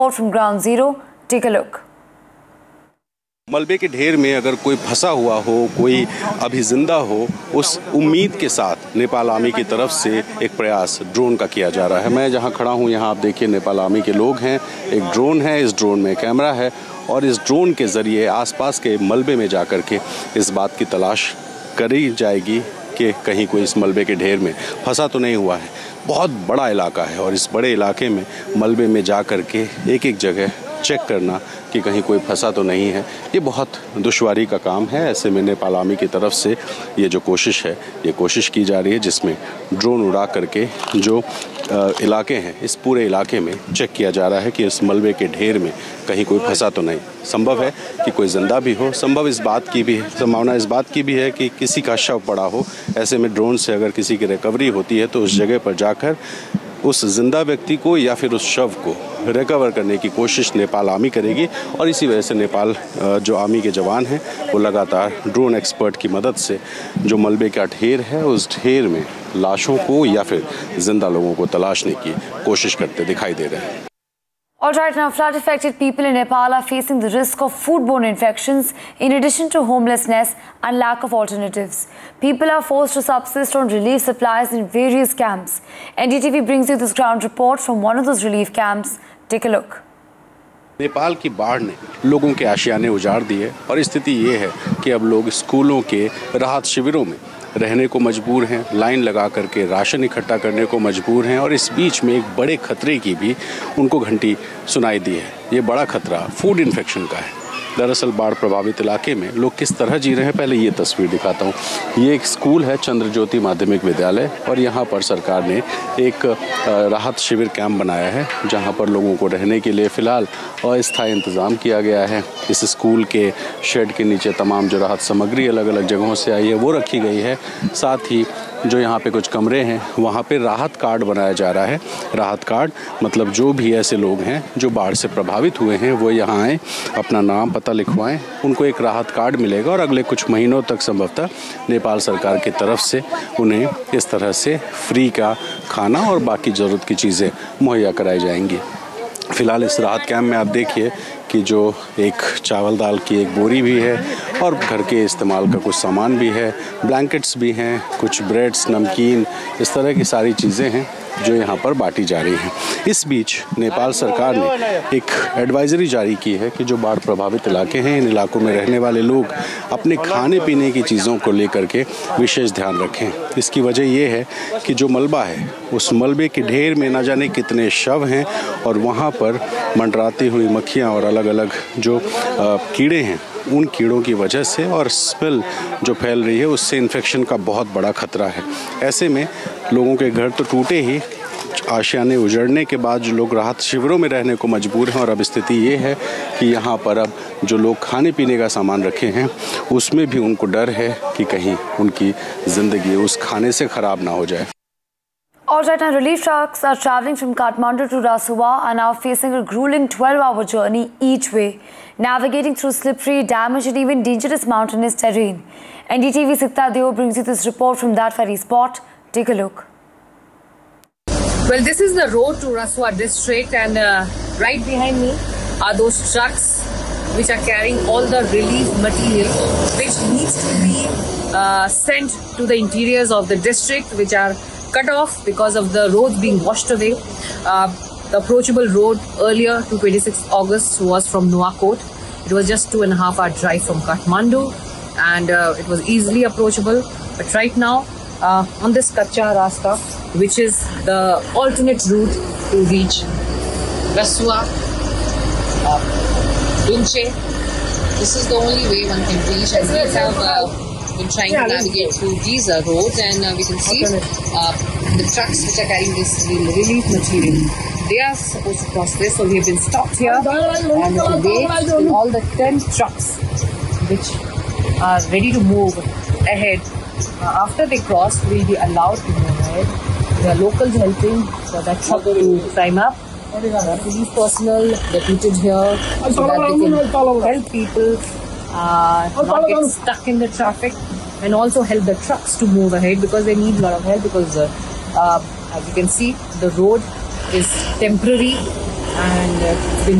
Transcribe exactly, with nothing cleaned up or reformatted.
From ground zero, take a look. मलबे के ढेर में अगर कोई फंसा हुआ हो, कोई अभी जिंदा हो, उस उम्मीद के साथ नेपाल आर्मी की तरफ से एक प्रयास ड्रोन का किया जा रहा है। मैं जहां खड़ा हूं यहां आप देखिए नेपाल आर्मी के लोग हैं, एक ड्रोन है, इस ड्रोन में कैमरा है और इस ड्रोन के ज़रिए आसपास के मलबे में जा कर के इस बात की तलाश करी जाएगी कि कहीं कोई इस मलबे के ढेर में फंसा तो नहीं हुआ है। बहुत बड़ा इलाका है और इस बड़े इलाके में मलबे में जा कर के एक एक जगह चेक करना कि कहीं कोई फंसा तो नहीं है, ये बहुत दुश्वारी का काम है। ऐसे में नेपाल आर्मी की तरफ से ये जो कोशिश है, ये कोशिश की जा रही है जिसमें ड्रोन उड़ा करके जो इलाके हैं, इस पूरे इलाके में चेक किया जा रहा है कि इस मलबे के ढेर में कहीं कोई फंसा तो नहीं। संभव है कि कोई जिंदा भी हो, संभव इस बात की भी संभावना इस बात की भी है कि किसी का शव पड़ा हो। ऐसे में ड्रोन से अगर किसी की रिकवरी होती है तो उस जगह पर जाकर उस जिंदा व्यक्ति को या फिर उस शव को रिकवर करने की कोशिश नेपाल आर्मी करेगी और इसी वजह से नेपाल जो आर्मी के जवान हैं वो लगातार ड्रोन एक्सपर्ट की मदद से जो मलबे का ढेर है उस ढेर में लाशों को या फिर जिंदा लोगों को तलाशने की कोशिश करते दिखाई दे रहे हैं। All right, now flood-affected people in Nepal are facing the risk of foodborne infections in addition to homelessness and lack of alternatives. People are forced to subsist on relief supplies in various camps. N D T V brings you this ground report from one of those relief camps. Take a look. Nepal की बाढ़ ने लोगों के आशियाने उजाड़ दिए और स्थिति ये है कि अब लोग स्कूलों के राहत शिविरों में रहने को मजबूर हैं, लाइन लगा करके राशन इकट्ठा करने को मजबूर हैं और इस बीच में एक बड़े खतरे की भी उनको घंटी सुनाई दी है। ये बड़ा खतरा फूड इन्फेक्शन का है। दरअसल बाढ़ प्रभावित इलाके में लोग किस तरह जी रहे हैं, पहले ये तस्वीर दिखाता हूँ। ये एक स्कूल है, चंद्र ज्योति माध्यमिक विद्यालय, और यहाँ पर सरकार ने एक राहत शिविर कैंप बनाया है जहाँ पर लोगों को रहने के लिए फ़िलहाल अस्थायी इंतज़ाम किया गया है। इस स्कूल के शेड के नीचे तमाम जो राहत सामग्री अलग अलग जगहों से आई है वो रखी गई है। साथ ही जो यहाँ पे कुछ कमरे हैं वहाँ पे राहत कार्ड बनाया जा रहा है। राहत कार्ड मतलब जो भी ऐसे लोग हैं जो बाढ़ से प्रभावित हुए हैं वो यहाँ आएँ, अपना नाम पता लिखवाएं, उनको एक राहत कार्ड मिलेगा और अगले कुछ महीनों तक संभवतः नेपाल सरकार की तरफ से उन्हें इस तरह से फ्री का खाना और बाकी ज़रूरत की चीज़ें मुहैया कराई जाएंगी। फ़िलहाल इस राहत कैंप में आप देखिए कि जो एक चावल दाल की एक बोरी भी है और घर के इस्तेमाल का कुछ सामान भी है, ब्लैंकेट्स भी हैं, कुछ ब्रेड्स, नमकीन, इस तरह की सारी चीज़ें हैं जो यहाँ पर बांटी जा रही हैं। इस बीच नेपाल सरकार ने एक एडवाइजरी जारी की है कि जो बाढ़ प्रभावित इलाके हैं, इन इलाकों में रहने वाले लोग अपने खाने पीने की चीज़ों को लेकर के विशेष ध्यान रखें। इसकी वजह ये है कि जो मलबा है उस मलबे के ढेर में ना जाने कितने शव हैं और वहाँ पर मंडराती हुई मक्खियाँ और अलग अलग जो आ, कीड़े हैं, उन कीड़ों की वजह से और स्मेल जो फैल रही है उससे इन्फेक्शन का बहुत बड़ा खतरा है। ऐसे में लोगों के घर तो टूटे ही, आशियाने उजड़ने के बाद जो लोग राहत शिविरों में रहने को मजबूर हैं और अब स्थिति ये है कि यहाँ पर अब जो लोग खाने पीने का सामान रखे हैं उसमें भी उनको डर है कि कहीं उनकी ज़िंदगी उस खाने से ख़राब ना हो जाए। All right, now relief trucks are travelling from Kathmandu to Rasuwa are now facing a grueling twelve-hour journey each way, navigating through slippery, damaged and even dangerous mountainous terrain. N D T V Sikta Deo brings you this report from that very spot. Take a look. Well, this is the road to Rasuwa district, and uh, right behind me are those trucks which are carrying all the relief material which needs to be uh, sent to the interiors of the district, which are cut off because of the roads being washed away. Uh, the approachable road earlier to twenty-sixth August was from Nuwakot. It was just two and a half hour drive from Kathmandu, and uh, it was easily approachable. But right now, uh, on this Kacha Rasta, which is the alternate route to reach Rasuwa, uh, Dunche, this is the only way one can reach, as we have uh, been trying to navigate through these uh, roads, and uh, we can see uh, the trucks which are carrying this relief material. They are supposed to cross this, so we have been stopped here and to wait in all the ten trucks which are ready to move ahead. Uh, after they cross, we will be allowed to move ahead. There are locals helping for that truck to climb up. The police personnel deputed here so that they can help people uh, not get stuck in the traffic, and also help the trucks to move ahead because they need a lot of help, because uh, uh, as you can see, the road is temporary and uh, it's been